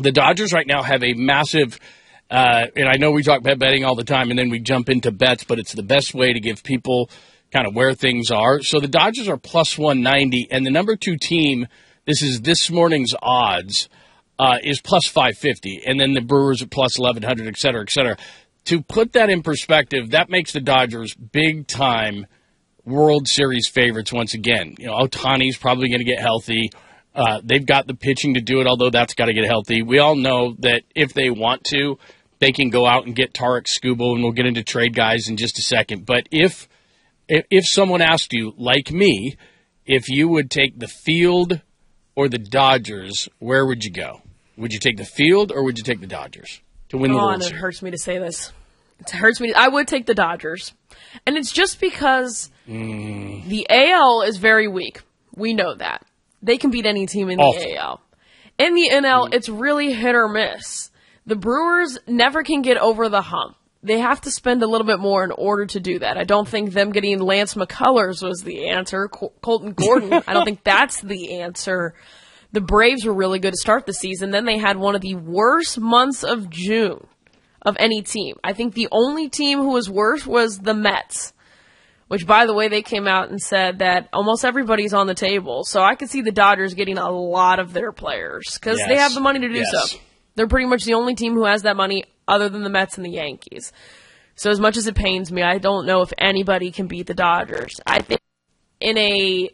The Dodgers right now have a massive, and I know we talk about betting all the time, and then we jump into bets, but it's the best way to give people kind of where things are. So the Dodgers are plus 190, and the number 2 team, this is this morning's odds, is plus 550, and then the Brewers are plus 1,100, et cetera, et cetera. To put that in perspective, that makes the Dodgers big-time World Series favorites once again. You know, Ohtani's probably going to get healthy. They've got the pitching to do it, although that's got to get healthy. We all know that if they want to, they can go out and get Tarik Skubal, and we'll get into trade guys in just a second. But if someone asked you, like me, if you would take the Field or the Dodgers, where would you go? Would you take the Field or would you take the Dodgers to win the World Series? It hurts me to say this. It hurts me. I would take the Dodgers. And it's just because the AL is very weak. We know that. They can beat any team in the AL. In the NL, it's really hit or miss. The Brewers never can get over the hump. They have to spend a little bit more in order to do that. I don't think them getting Lance McCullers was the answer. Colton Gordon, I don't think that's the answer. The Braves were really good to start the season. Then they had one of the worst months of June of any team. I think the only team who was worse was the Mets, which, by the way, they came out and said that almost everybody's on the table. So I could see the Dodgers getting a lot of their players because they have the money to do so. They're pretty much the only team who has that money other than the Mets and the Yankees. So as much as it pains me, I don't know if anybody can beat the Dodgers. I think in a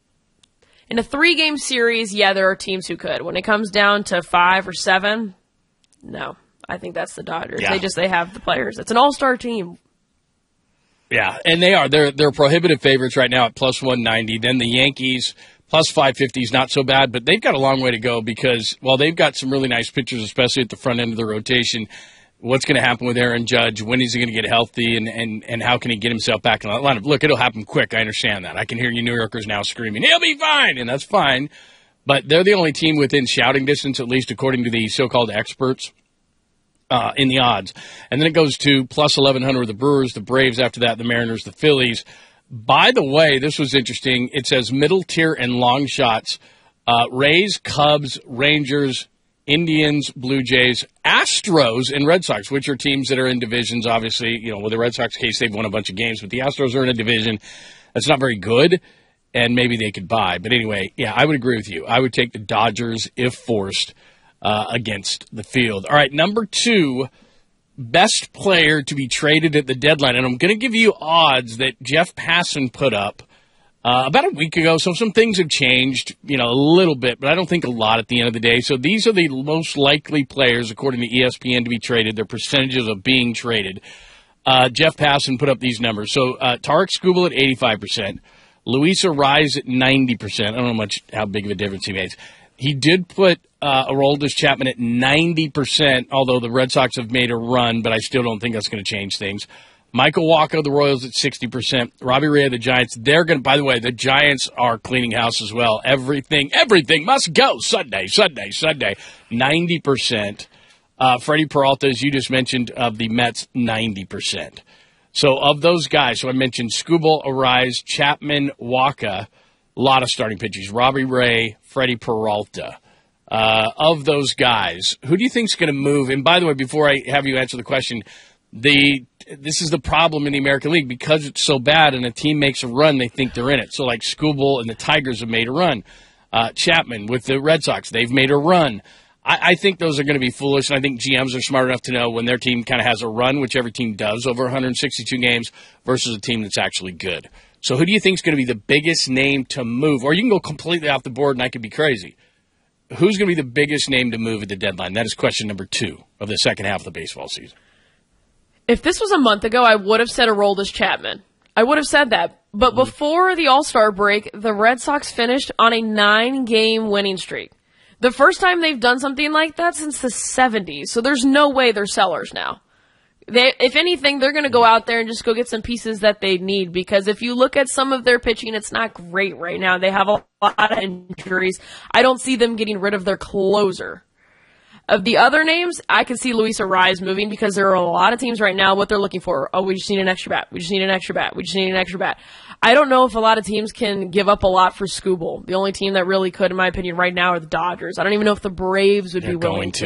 3-game series, there are teams who could. When it comes down to 5 or 7, no. I think that's the Dodgers. Yeah. They have the players. It's an all-star team. Yeah, and they are. They're prohibitive favorites right now at plus 190. Then the Yankees, plus 550 is not so bad, but they've got a long way to go because, while they've got some really nice pitchers, especially at the front end of the rotation, what's going to happen with Aaron Judge? When is he going to get healthy, and how can he get himself back in the lineup? Look, it'll happen quick. I understand that. I can hear you New Yorkers now screaming, he'll be fine, and that's fine. But they're the only team within shouting distance, at least according to the so-called experts, in the odds. And then it goes to plus 1,100 with the Brewers, the Braves after that, the Mariners, the Phillies. By the way, this was interesting. It says middle tier and long shots. Rays, Cubs, Rangers, Indians, Blue Jays, Astros, and Red Sox, which are teams that are in divisions, obviously. You know, with the Red Sox case, they've won a bunch of games, but the Astros are in a division that's not very good, and maybe they could buy. But anyway, yeah, I would agree with you. I would take the Dodgers, if forced, against the Field. All right, number 2, best player to be traded at the deadline. And I'm going to give you odds that Jeff Passan put up about a week ago. So some things have changed, a little bit, but I don't think a lot at the end of the day. So these are the most likely players, according to ESPN, to be traded, their percentages of being traded. Jeff Passan put up these numbers. So Tarik Skubal at 85%, Luis Arraez at 90%. I don't know how big of a difference he makes. He did put Aroldis Chapman at 90%, although the Red Sox have made a run, but I still don't think that's going to change things. Michael Wacha, the Royals, at 60%. Robbie Ray of the Giants. They're going to, by the way, the Giants are cleaning house as well. Everything must go. Sunday. 90%. Freddie Peralta, as you just mentioned, of the Mets, 90%. So of those guys, I mentioned Skubal, Arraez, Chapman, Wacha, a lot of starting pitchers. Robbie Ray, Freddie Peralta. Of those guys, who do you think is going to move? And by the way, before I have you answer the question, this is the problem in the American League. Because it's so bad and a team makes a run, they think they're in it. So like Skubal and the Tigers have made a run. Chapman with the Red Sox, they've made a run. I think those are going to be foolish, and I think GMs are smart enough to know when their team kind of has a run, which every team does over 162 games, versus a team that's actually good. So who do you think is going to be the biggest name to move? Or you can go completely off the board, and I could be crazy. Who's going to be the biggest name to move at the deadline? That is question number 2 of the second half of the baseball season. If this was a month ago, I would have said Aroldis Chapman. I would have said that. But before the All-Star break, the Red Sox finished on a 9-game winning streak. The first time they've done something like that since the 70s, so there's no way they're sellers now. If anything, they're going to go out there and just go get some pieces that they need, because if you look at some of their pitching, it's not great right now. They have a lot of injuries. I don't see them getting rid of their closer. Of the other names, I can see Luis Arraez moving, because there are a lot of teams right now, what they're looking for. Oh, we just need an extra bat. We just need an extra bat. We just need an extra bat. I don't know if a lot of teams can give up a lot for Skubal. The only team that really could, in my opinion, right now are the Dodgers. I don't even know if the Braves would be willing to.